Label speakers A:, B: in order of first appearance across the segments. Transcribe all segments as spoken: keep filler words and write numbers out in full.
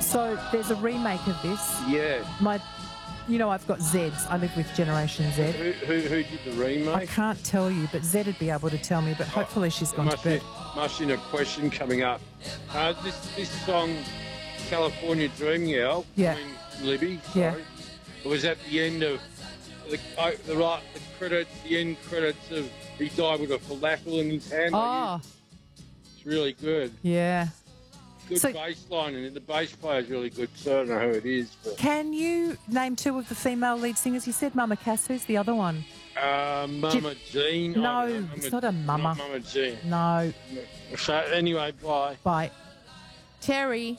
A: So there's a remake of this.
B: Yeah.
A: My, you know, I've got Zeds. I live with Generation Z.
B: Who, who, who did the remake?
A: I can't tell you, but Zed would be able to tell me, but hopefully she's gone
B: must
A: to bed.
B: Be, must be a question coming up. Uh, this this song, California Dream Girl,
A: Yeah.
B: I mean, Libby, sorry,
A: Yeah.
B: it was at the end of the, uh, the right the credits, the end credits of he died with a falafel in his hand.
A: Oh,
B: It's really good.
A: yeah.
B: Good
A: So-
B: bass line, and the bass player is really good, so I don't know who it is. But,
A: Can you name two of the female lead singers? You said Mama Cass. Who's the other one?
B: uh, Mama Jean.
A: No,
B: I don't know,
A: it's
B: Mama-
A: not a mama.
B: Not Mama Jean.
A: No.
B: So anyway, bye.
A: Bye. Terry.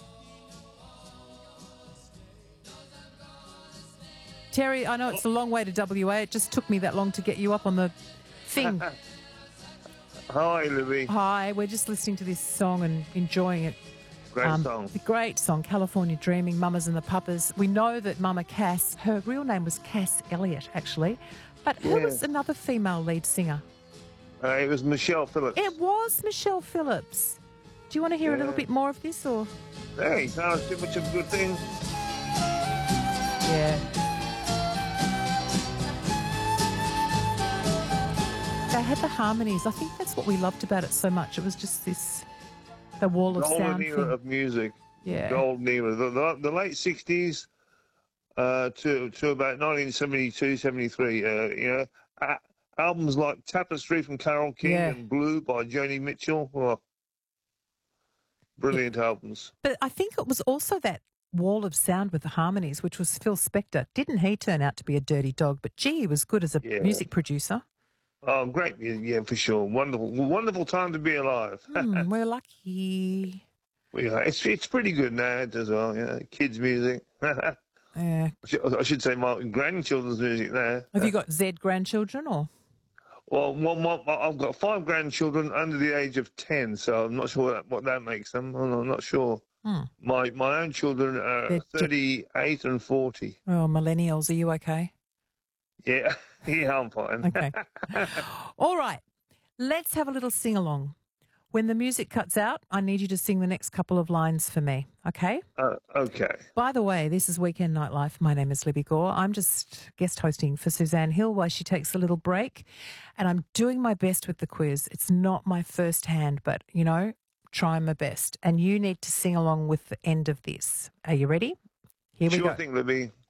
A: Terry, I know it's a long way to W A. It just took me that long to get you up on the thing.
C: Hi, Libby.
A: Hi, we're just listening to this song and enjoying it.
C: Great
A: Um,
C: song.
A: The great song, California Dreaming, Mamas and the Papas. We know that Mama Cass, her real name was Cass Elliott, actually. But who
C: Yeah.
A: was another female lead singer?
C: Uh, it was Michelle Phillips.
A: It was Michelle Phillips. Do you want to hear a little
C: Yeah.
A: bit more of this, or?
C: Hey, sounds too much of a good thing.
A: Yeah. They had the harmonies. I think that's what we loved about it so much. It was just this, the wall of
C: Golden
A: sound
C: era
A: thing.
C: of music.
A: Yeah.
C: Golden era. The, the, the late sixties uh, to to about nineteen seventy-two, seventy-three. Uh, you know, uh, albums like Tapestry from Carole King
A: Yeah.
C: and Blue by Joni Mitchell. Oh, brilliant albums.
A: But I think it was also that wall of sound with the harmonies, which was Phil Spector. Didn't he turn out to be a dirty dog? But gee, he was good as a
C: Yeah.
A: music producer.
C: Oh, great music, yeah, for sure. Wonderful, wonderful time to be alive.
A: Hmm, we're lucky.
C: We are. It's it's pretty good now as well. You know, kids' music. I
A: Yeah.
C: should I should say my grandchildren's music now.
A: Have you got Z grandchildren or?
C: Well, one, one, I've got five grandchildren under the age of ten, so I'm not sure what that, what that makes them. I'm I'm not sure.
A: Hmm.
C: My my own children are
A: They're ju-
C: thirty-eight and forty.
A: Oh, millennials. Are you okay?
C: Yeah, yeah, I'm fine.
A: Okay. All right. Let's have a little sing along. When the music cuts out, I need you to sing the next couple of lines for me. Okay?
C: Uh, okay.
A: By the way, this is Weekend Nightlife. My name is Libby Gore. I'm just guest hosting for Suzanne Hill while she takes a little break. And I'm doing my best with the quiz. It's not my first hand, but, you know, trying my best. And you need to sing along with the end of this. Are you ready? Here we
C: Sure
A: go.
C: thing, Libby.